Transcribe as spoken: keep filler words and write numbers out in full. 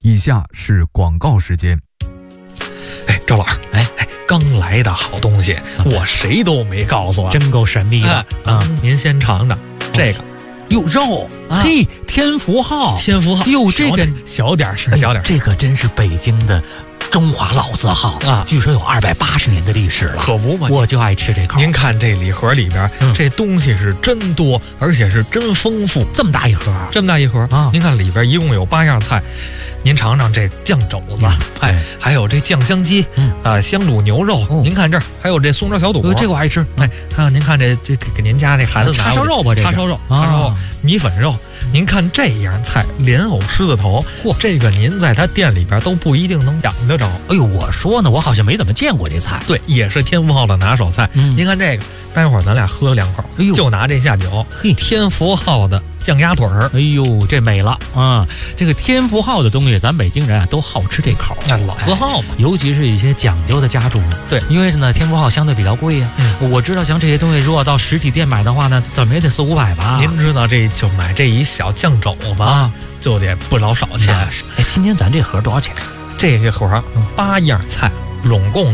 以下是广告时间。 哎，周老师，哎哎，刚来的好东西，我谁都没告诉啊， 真够神秘的啊！ 嗯、您先尝尝这个。 哟，肉，啊、嘿，天福号， 天福号， 哟，这个小点是小点、哎， 这个真是北京的中华老字号啊！据说有二百八十年的历史了， 可不嘛！ 我就爱吃这口。 您看这礼盒里边、嗯，这东西是真多，而且是真丰富。 这么大一盒， 这么大一盒啊！ 您看里边一共有八样菜，您尝尝这酱肘子，嗯、哎，还有这酱香鸡，嗯啊、呃，香卤牛肉、哦。您看这儿还有这松烧小肚， 这个我爱吃。 哎，还有您看这这给您家这孩子叉烧肉吧，这叉烧肉，叉烧肉，米粉肉。您看这样菜，莲藕狮子头，嚯，这个您在他店里边都不一定能养得着。 哎呦，我说呢，我好像没怎么见过这菜。 对，也是天福号的拿手菜。嗯，您看这个，待会儿咱俩喝两口，哎呦，就拿这下酒。嘿，天福号的酱鸭腿儿， 哎呦，这美了啊！这个天福号的东西，咱北京人啊都好吃这口。 那、啊、老字号嘛、哎， 尤其是一些讲究的家族呢。 对， 因为呢，天福号相对比较贵呀、啊。嗯，我知道像这些东西，如果到实体店买的话呢，怎么也得四五百吧。 您知道这就买这一小酱肘子啊，就得不老少钱。 哎，今天咱这盒多少钱？ 这个盒八样菜，拢共。